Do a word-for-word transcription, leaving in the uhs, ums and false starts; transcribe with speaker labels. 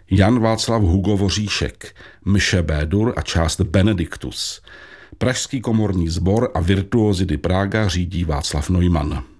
Speaker 1: Jan Václav Hugo Voříšek, mše B-dur a část Benedictus. Pražský komorní sbor a Virtuosi di Praga řídí Václav Neumann.